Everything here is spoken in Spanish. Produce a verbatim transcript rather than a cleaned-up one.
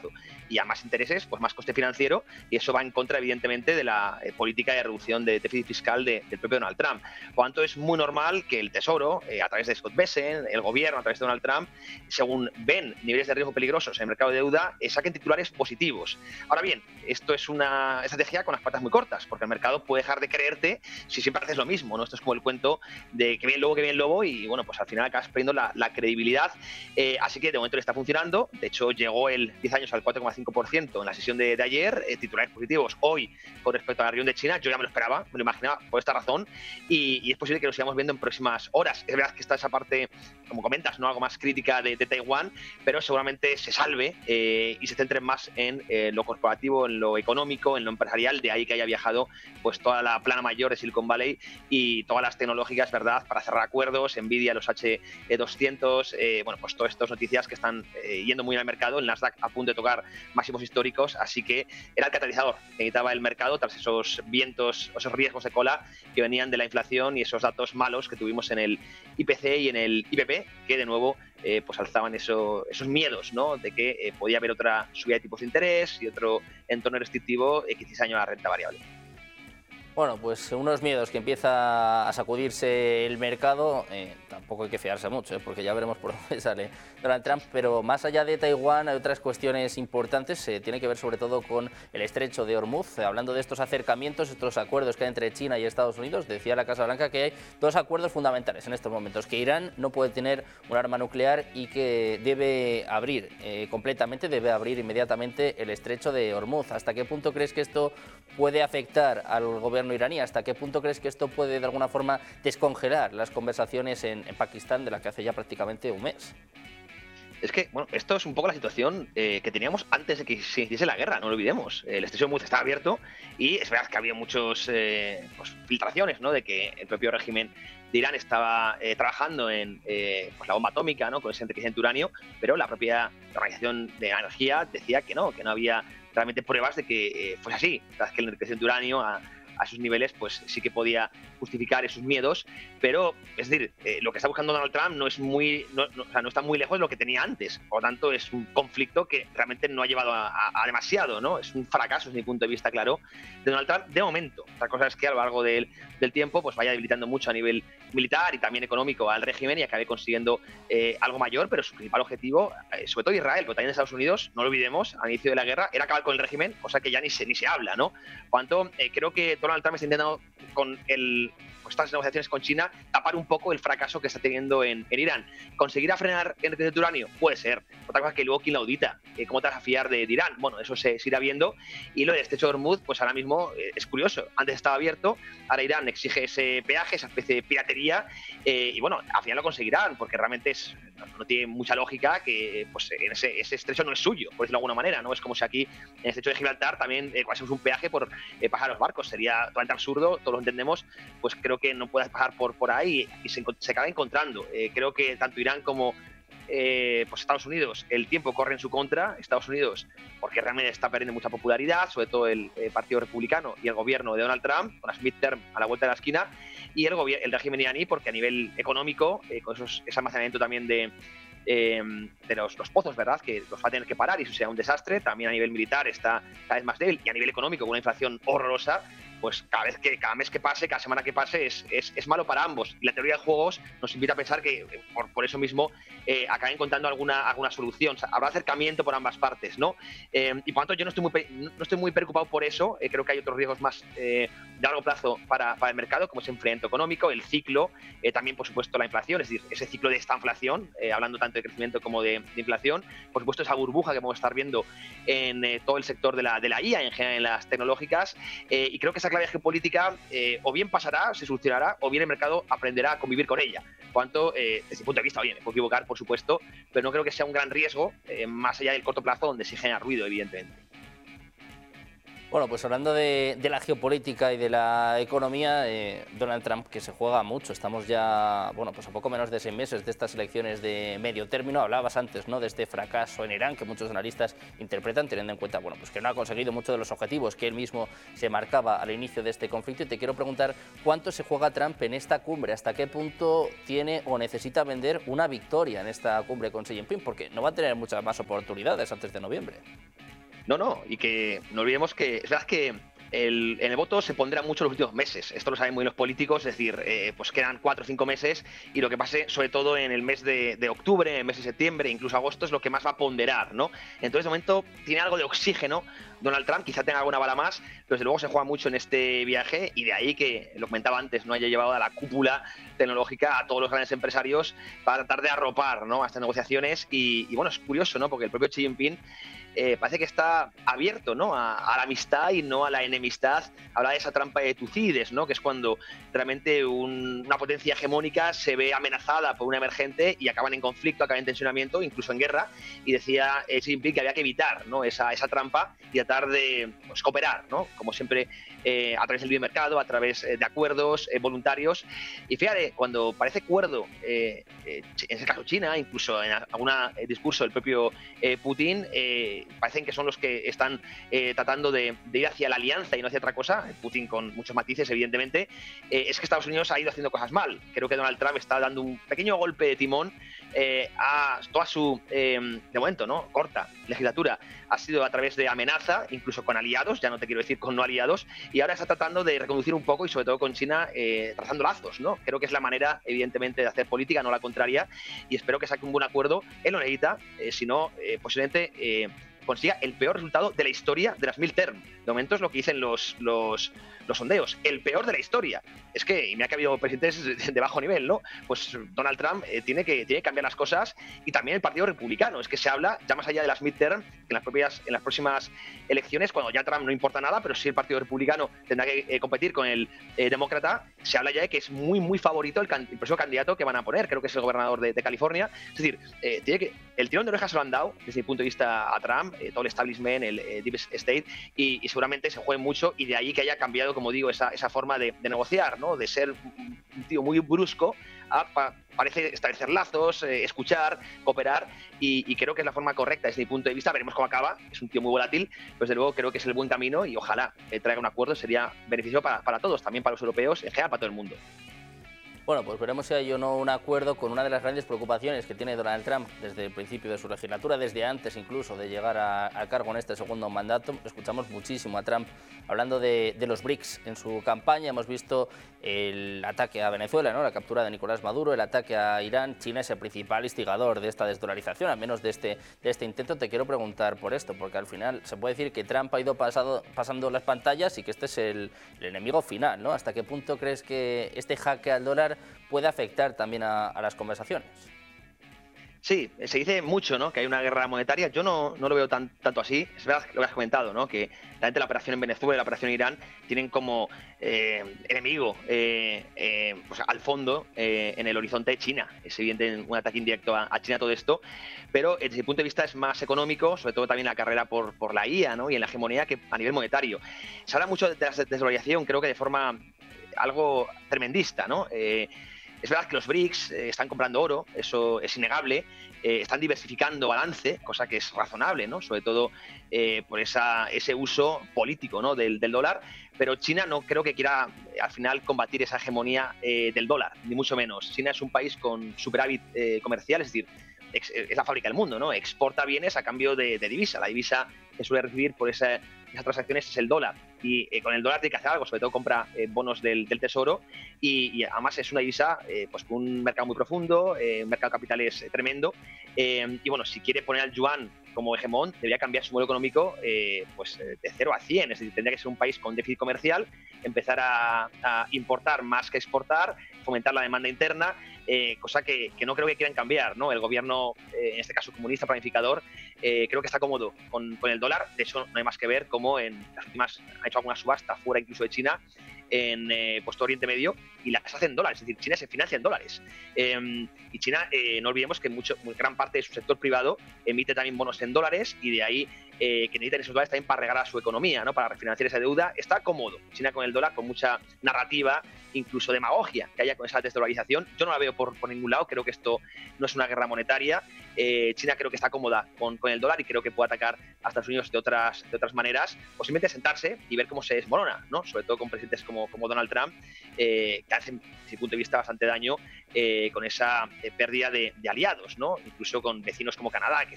plazo. Y a más intereses, pues más coste financiero, y eso va en contra, evidentemente, de la eh, política de reducción de déficit fiscal de, del propio Donald Trump. Por lo tanto, es muy normal que el Tesoro, eh, a través de Scott Bessent, el gobierno, a través de Donald Trump, según ven niveles de riesgo peligrosos en el mercado de deuda, eh, saquen titulares positivos. Ahora bien, esto es una estrategia con las patas muy cortas, porque el mercado puede dejar de creerte si siempre haces lo mismo, ¿no? Esto es como el cuento de que viene el lobo, que viene el lobo, y bueno, pues al final acabas perdiendo la, la credibilidad. Eh, así que de momento le está funcionando. De hecho, llegó el diez años al cuatro coma cinco por ciento en la sesión de, de ayer, eh, titulares positivos hoy con respecto a la reunión de China. Yo ya me lo esperaba, me lo imaginaba por esta razón, y, y es posible que lo sigamos viendo en próximas horas. Es verdad que está esa parte, como comentas, no algo más crítica de, de Taiwán, pero seguramente se salve eh, y se centre más en eh, lo corporativo, en lo económico, en lo empresarial. De ahí que haya viajado pues toda la plana mayor de Silicon Valley y todas las tecnológicas, ¿verdad?, para cerrar acuerdos, Nvidia, los H doscientos, eh, bueno, pues todas estas noticias que están eh, yendo muy al mercado, el Nasdaq a punto de tocar máximos históricos, así que era el catalizador que necesitaba el mercado tras esos vientos, esos riesgos de cola que venían de la inflación y esos datos malos que tuvimos en el I P C y en el I P P, que de nuevo eh, pues alzaban eso, esos miedos, ¿no?, de que eh, podía haber otra subida de tipos de interés y otro entorno restrictivo eh, que hiciese daño a la renta variable. Bueno, pues unos miedos que empieza a sacudirse el mercado, eh, tampoco hay que fiarse mucho, ¿eh? Porque ya veremos por dónde sale Donald Trump, pero más allá de Taiwán hay otras cuestiones importantes, eh, tiene que ver sobre todo con el estrecho de Hormuz. Eh, hablando de estos acercamientos, estos acuerdos que hay entre China y Estados Unidos, decía la Casa Blanca que hay dos acuerdos fundamentales en estos momentos, que Irán no puede tener un arma nuclear y que debe abrir eh, completamente, debe abrir inmediatamente el estrecho de Hormuz. ¿Hasta qué punto crees que esto puede afectar al gobierno iraní? ¿Hasta qué punto crees que esto puede de alguna forma descongelar las conversaciones en, en Pakistán, de la que hace ya prácticamente un mes? Es que, bueno, esto es un poco la situación eh, que teníamos antes de que se iniciase la guerra, no lo olvidemos. El estrecho de Hormuz estaba abierto y es verdad que había muchas eh, pues, filtraciones, ¿no?, de que el propio régimen de Irán estaba eh, trabajando en eh, pues, la bomba atómica, ¿no?, con ese enriquecimiento de uranio, pero la propia Organización de la Energía decía que no, que no había realmente pruebas de que eh, fuese así. La verdad es que el enriquecimiento de uranio a, a esos niveles, pues sí que podía justificar esos miedos, pero es decir, eh, lo que está buscando Donald Trump no es muy, no, no, o sea, no está muy lejos de lo que tenía antes. Por lo tanto, es un conflicto que realmente no ha llevado a, a, a demasiado, ¿no? Es un fracaso desde mi punto de vista, claro, de Donald Trump de momento. Otra cosa es que a lo largo del, del tiempo pues vaya debilitando mucho a nivel militar y también económico al régimen y acabe consiguiendo eh, algo mayor, pero su principal objetivo, eh, sobre todo Israel, pero también Estados Unidos, no lo olvidemos, al inicio de la guerra, era acabar con el régimen, cosa que ya ni se, ni se habla, ¿no? Por tanto, eh, creo que Donald Trump está intentando con el, pues, estas negociaciones con China tapar un poco el fracaso que está teniendo en, en Irán. ¿Conseguirá frenar el enriquecimiento de uranio? Puede ser. Otra cosa es que luego quién la audita. Eh, ¿Cómo te vas a fiar de, de Irán? Bueno, eso se, se irá viendo. Y lo del estrecho de Hormuz, pues ahora mismo eh, es curioso. Antes estaba abierto, ahora Irán exige ese peaje, esa especie de piratería, eh, y bueno, al final lo conseguirán, porque realmente es, no, no tiene mucha lógica que pues, en ese, ese estrecho no es suyo, por decirlo de alguna manera, ¿no? Es como si aquí en el estrecho de Gibraltar también eh, hacemos un peaje por eh, pasar los barcos. Sería totalmente absurdo, todos lo entendemos, pues creo que no puedas pasar por, por ahí y se, se acaba encontrando. Eh, creo que tanto Irán como eh, pues Estados Unidos, el tiempo corre en su contra. Estados Unidos, porque realmente está perdiendo mucha popularidad, sobre todo el eh, Partido Republicano y el gobierno de Donald Trump, con las midterm a la vuelta de la esquina, y el, el régimen iraní, porque a nivel económico, eh, con esos, ese almacenamiento también de, eh, de los, los pozos, ¿verdad?, que los va a tener que parar y eso será un desastre. También a nivel militar está cada vez más débil y a nivel económico con una inflación horrorosa. Pues cada vez que, cada mes que pase, cada semana que pase es, es, es malo para ambos. Y la teoría de juegos nos invita a pensar que por, por eso mismo eh, acaben encontrando alguna, alguna solución. O sea, habrá acercamiento por ambas partes, ¿no? Eh, y por lo tanto yo no estoy muy, no estoy muy preocupado por eso. Eh, creo que hay otros riesgos más eh, de largo plazo para, para el mercado, como es el enfriamiento económico, el ciclo, eh, también por supuesto la inflación, es decir, ese ciclo de esta inflación, eh, hablando tanto de crecimiento como de, de inflación, por supuesto esa burbuja que podemos estar viendo en eh, todo el sector de la, de la I A, en general en las tecnológicas, eh, y creo que esa clave geopolítica eh, o bien pasará, se solucionará, o bien el mercado aprenderá a convivir con ella. Cuanto, eh, desde mi punto de vista, oye, me puedo equivocar, por supuesto, pero no creo que sea un gran riesgo, eh, más allá del corto plazo, donde se genera ruido, evidentemente. Bueno, pues hablando de, de la geopolítica y de la economía, eh, Donald Trump, que se juega mucho, estamos ya, bueno, pues a poco menos de seis meses de estas elecciones de medio término. Hablabas antes, ¿no?, de este fracaso en Irán que muchos analistas interpretan, teniendo en cuenta, bueno, pues que no ha conseguido muchos de los objetivos que él mismo se marcaba al inicio de este conflicto. Y te quiero preguntar cuánto se juega Trump en esta cumbre, hasta qué punto tiene o necesita vender una victoria en esta cumbre con Xi Jinping, porque no va a tener muchas más oportunidades antes de noviembre. No, no, y que no olvidemos que es verdad que el, en el voto se pondrá mucho en los últimos meses. Esto lo saben muy bien los políticos, es decir, eh, pues quedan cuatro o cinco meses y lo que pase, sobre todo en el mes de, de octubre, en el mes de septiembre, incluso agosto, es lo que más va a ponderar, ¿no? Entonces, de momento, tiene algo de oxígeno Donald Trump, quizá tenga alguna bala más, pero desde luego se juega mucho en este viaje y de ahí que, lo comentaba antes, no haya llevado a la cúpula tecnológica a todos los grandes empresarios para tratar de arropar, ¿no?, a estas negociaciones. Y, y bueno, es curioso, ¿no?, porque el propio Xi Jinping Eh, parece que está abierto, ¿no?, a, a la amistad y no a la enemistad. Habla de esa trampa de Tucídides, ¿no?, que es cuando realmente un, una potencia hegemónica se ve amenazada por una emergente y acaban en conflicto, acaban en tensionamiento, incluso en guerra. Y decía eh, Xi Jinping que había que evitar, ¿no?, esa, esa trampa y tratar de, pues, cooperar, ¿no?, como siempre, eh, a través del libre mercado, a través eh, de acuerdos eh, voluntarios. Y fíjate, cuando parece cuerdo, eh, eh, en ese caso China, incluso en algún eh, discurso del propio eh, Putin, eh, parecen que son los que están eh, tratando de, de ir hacia la alianza y no hacia otra cosa, Putin con muchos matices, evidentemente, eh, es que Estados Unidos ha ido haciendo cosas mal. Creo que Donald Trump está dando un pequeño golpe de timón eh, a toda su, eh, de momento, ¿no?, corta legislatura. Ha sido a través de amenaza, incluso con aliados, ya no te quiero decir con no aliados, y ahora está tratando de reconducir un poco, y sobre todo con China, eh, trazando lazos, ¿no? Creo que es la manera, evidentemente, de hacer política, no la contraria, y espero que saque un buen acuerdo. Él lo necesita, eh, si no, eh, posiblemente eh, consiga el peor resultado de la historia de las midterm. De momento es lo que dicen los, los, los sondeos, el peor de la historia. Es que, y mira que ha habido presidentes de bajo nivel, ¿no? Pues Donald Trump eh, tiene, que, tiene que cambiar las cosas, y también el Partido Republicano. Es que se habla, ya más allá de las midterm, que en las, propias, en las próximas elecciones, cuando ya Trump no importa nada, pero sí el Partido Republicano tendrá que eh, competir con el eh, demócrata, se habla ya de que es muy, muy favorito el, can, el próximo candidato que van a poner, creo que es el gobernador de, de California. Es decir, eh, tiene que, el tirón de orejas se lo han dado, desde mi punto de vista, a Trump, eh, todo el establishment, el eh, Deep State, y, y seguramente se juegue mucho, y de ahí que haya cambiado, como digo, esa, esa forma de, de negociar, ¿no?, de ser un, un tío muy brusco a, pa, parece establecer lazos, eh, escuchar, cooperar, y, y creo que es la forma correcta desde mi punto de vista. Veremos cómo acaba, es un tío muy volátil, pues de luego creo que es el buen camino, y ojalá eh, traiga un acuerdo, sería beneficio para, para todos, también para los europeos, en general para todo el mundo. Bueno, pues veremos si hay o no un acuerdo con una de las grandes preocupaciones que tiene Donald Trump desde el principio de su legislatura, desde antes incluso de llegar a, a cargo en este segundo mandato. Escuchamos muchísimo a Trump hablando de, de los BRICS en su campaña. Hemos visto el ataque a Venezuela, ¿no?, la captura de Nicolás Maduro, el ataque a Irán. China es el principal instigador de esta desdolarización, al menos de este, de este intento. Te quiero preguntar por esto, porque al final se puede decir que Trump ha ido pasado, pasando las pantallas y que este es el, el enemigo final, ¿no? ¿Hasta qué punto crees que este jaque al dólar puede afectar también a, a las conversaciones? Sí, se dice mucho, ¿no?, que hay una guerra monetaria. Yo no, no lo veo tan, tanto así. Es verdad que lo has comentado, ¿no?, que realmente la operación en Venezuela y la operación en Irán tienen como eh, enemigo eh, eh, pues al fondo, eh, en el horizonte de China. Es evidente un ataque indirecto a, a China todo esto, pero desde mi punto de vista es más económico, sobre todo también la carrera por, por la I A, ¿no?, y en la hegemonía, que a nivel monetario. Se habla mucho de la desvalorización, creo que de forma algo tremendista, ¿no? Eh, Es verdad que los BRICS eh, están comprando oro, eso es innegable, eh, están diversificando balance, cosa que es razonable, ¿no?, sobre todo eh, por esa, ese uso político, ¿no?, del, del dólar, pero China no creo que quiera eh, al final combatir esa hegemonía eh, del dólar, ni mucho menos. China es un país con superávit eh, comercial, es decir, ex, es la fábrica del mundo, ¿no?, exporta bienes a cambio de, de divisa. La divisa que suele recibir por esa, esas transacciones es el dólar, y eh, con el dólar tiene que hacer algo, sobre todo compra eh, bonos del, del tesoro, y, y además es una divisa eh, pues con un mercado muy profundo, eh, un mercado de capitales eh, tremendo, eh, y bueno, si quiere poner al yuan como hegemón, debería cambiar su modelo económico eh, pues de cero a cien, es decir, tendría que ser un país con déficit comercial, empezar a, a importar más que exportar, fomentar la demanda interna, eh, cosa que, que no creo que quieran cambiar, ¿no? El gobierno, eh, en este caso comunista planificador, eh, creo que está cómodo con, con el dólar. De hecho, no hay más que ver cómo en las últimas ha hecho alguna subasta fuera incluso de China, en eh, pues, todo Oriente Medio, y las hace en dólares, es decir, China se financia en dólares. Eh, y China, eh, no olvidemos que mucho, muy gran parte de su sector privado emite también bonos en dólares, y de ahí eh, que necesitan esos dólares también para regar a su economía, ¿no?, para refinanciar esa deuda. Está cómodo China con el dólar, con mucha narrativa, incluso demagogia que haya con esa desdolarización. Yo no la veo por, por ningún lado, creo que esto no es una guerra monetaria. Eh, China creo que está cómoda con, con el dólar, y creo que puede atacar a Estados Unidos de otras, de otras maneras, o simplemente sentarse y ver cómo se desmorona, ¿no?, sobre todo con presidentes como, como Donald Trump, eh, que hacen, desde mi punto de vista, bastante daño eh, con esa eh, pérdida de, de aliados, ¿no?, incluso con vecinos como Canadá, que